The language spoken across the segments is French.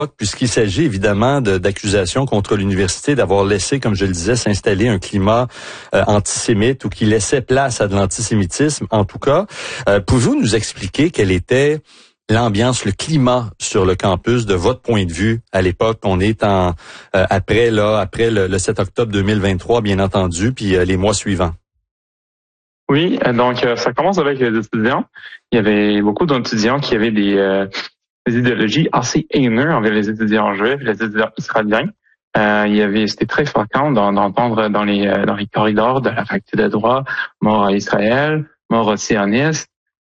puisqu'il s'agit évidemment d'accusations contre l'université d'avoir laissé, comme je le disais, s'installer un climat antisémite ou qui laissait place à de l'antisémitisme, en tout cas. Pouvez-vous nous expliquer quelle était l'ambiance, le climat sur le campus de votre point de vue à l'époque? On est après le 7 octobre 2023, bien entendu, puis les mois suivants. Oui, donc ça commence avec les étudiants. Il y avait beaucoup d'étudiants qui avaient des idéologies assez haineuses envers les étudiants juifs, les étudiants israéliens. C'était très fréquent d'entendre dans les corridors de la faculté de droit, mort à Israël, mort aux sionistes,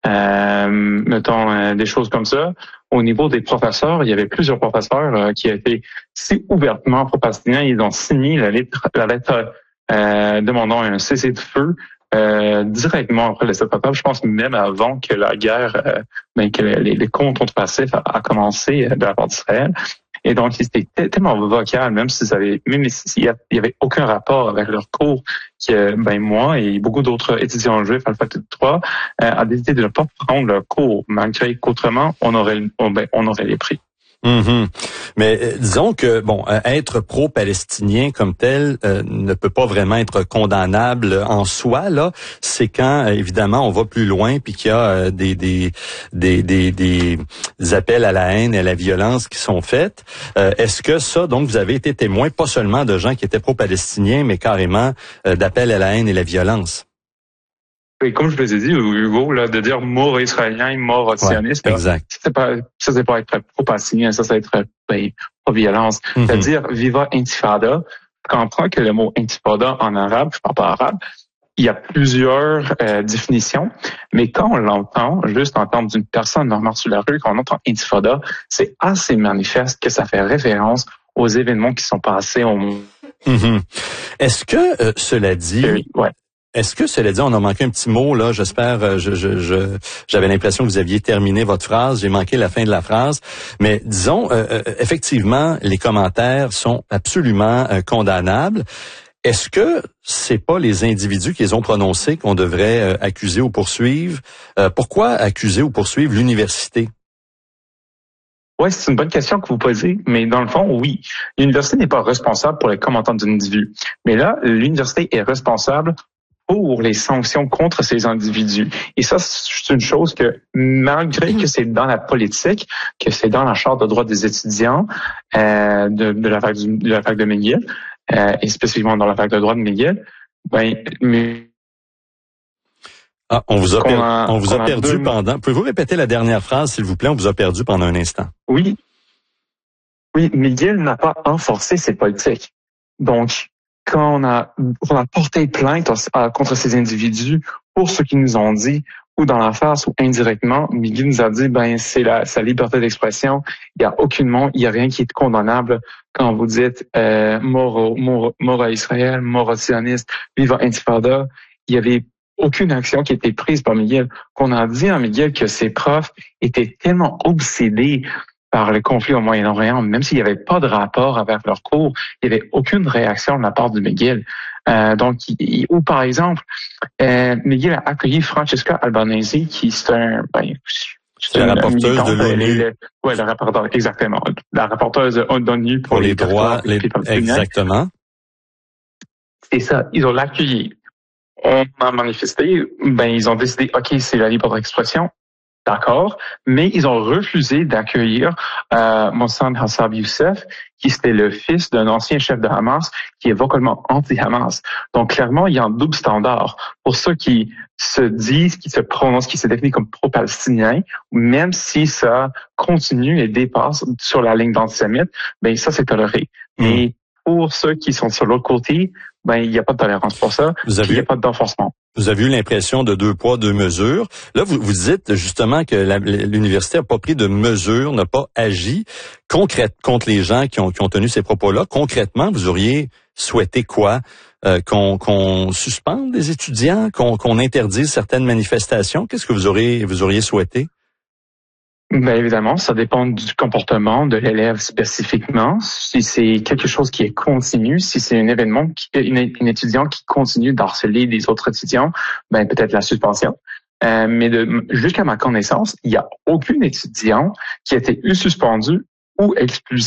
des choses comme ça. Au niveau des professeurs, il y avait plusieurs professeurs qui étaient si ouvertement pro-palestiniens, ils ont signé la lettre demandant un cessez-le-feu directement après le 7 octobre. Je pense même avant que la guerre, que les comptes passifs a commencé de la part d'Israël. Et donc, c'était tellement vocal, même s'il y avait aucun rapport avec leur cours, que moi et beaucoup d'autres étudiants juifs à la faculté de droit a décidé de ne pas prendre leur cours, malgré qu'autrement on aurait les pris. Mm-hmm. Mais disons que être pro-palestinien comme tel ne peut pas vraiment être condamnable en soi. Là, c'est quand évidemment on va plus loin puis qu'il y a des appels à la haine et à la violence qui sont faits. Est-ce que ça, donc, vous avez été témoin pas seulement de gens qui étaient pro-palestiniens, mais carrément d'appels à la haine et la violence? Et comme je vous ai dit, Hugo, là, de dire mort aux Israéliens, mort aux sionistes, exact. C'est pas être pro-palestinien, ça c'est être pro-violence. Mm-hmm. C'est-à-dire viva intifada. Je comprends que le mot intifada en arabe, je parle pas arabe, il y a plusieurs définitions, mais quand on l'entend, juste entendre d'une personne normale sur la rue, quand on entend intifada, c'est assez manifeste que ça fait référence aux événements qui sont passés au monde. Mm-hmm. Est-ce que cela dit... Est-ce que cela dit, on a manqué un petit mot là, j'espère, j'avais l'impression que vous aviez terminé votre phrase, j'ai manqué la fin de la phrase, mais disons, effectivement, les commentaires sont absolument condamnables. Est-ce que c'est pas les individus qui les ont prononcés qu'on devrait accuser ou poursuivre? Pourquoi accuser ou poursuivre l'université? Oui, c'est une bonne question que vous posez, mais dans le fond, oui. L'université n'est pas responsable pour les commentaires d'un individu. Mais là, l'université est responsable pour les sanctions contre ces individus. Et ça, c'est une chose que, malgré que c'est dans la politique, que c'est dans la Charte de droits des étudiants de la fac de McGill, et spécifiquement dans la fac de droit de McGill, on vous a perdu pendant... Pouvez-vous répéter la dernière phrase, s'il vous plaît? On vous a perdu pendant un instant. Oui, McGill n'a pas renforcé ses politiques. Donc, quand on a porté plainte contre ces individus pour ce qu'ils nous ont dit, ou dans la face ou indirectement, McGill nous a dit, c'est sa liberté d'expression. Il y a rien qui est condamnable quand vous dites mort à Israël, mort aux sionistes, viva intifada. Il y avait aucune action qui était prise par McGill. Qu'on a dit à McGill que ses profs étaient tellement obsédés par le conflit au Moyen-Orient, même s'il n'y avait pas de rapport avec leur cours, il n'y avait aucune réaction de la part de McGill. Ou par exemple, McGill a accueilli Francesca Albanese, qui c'est c'est la rapporteuse de l'ONU. Oui, la rapporteuse, exactement. La rapporteuse de l'ONU pour les droits, exactement. C'est ça, ils ont l'accueilli. On a manifesté, ils ont décidé, OK, c'est la libre d'expression. D'accord, mais ils ont refusé d'accueillir Mohsen Hassab Youssef, qui c'était le fils d'un ancien chef de Hamas, qui est vocalement anti-Hamas. Donc clairement, il y a un double standard pour ceux qui se disent, qui se prononcent, qui se définissent comme pro-palestiniens, même si ça continue et dépasse sur la ligne d'antisémite, ça c'est toléré. Mais pour ceux qui sont sur l'autre côté, il n'y a pas de tolérance pour ça. Il n'y a pas d'enforcement. Vous avez eu l'impression de 2 poids, 2 mesures. Là, vous dites justement que l'université n'a pas pris de mesures, n'a pas agi concrètement contre les gens qui ont tenu ces propos-là. Concrètement, vous auriez souhaité quoi? Qu'on suspende des étudiants, qu'on interdise certaines manifestations? Qu'est-ce que vous auriez souhaité? Évidemment, ça dépend du comportement de l'élève spécifiquement. Si c'est quelque chose qui est continu, si c'est un événement, une étudiant qui continue d'harceler les autres étudiants, peut-être la suspension. Mais jusqu'à ma connaissance, il n'y a aucun étudiant qui a été suspendu ou expulsé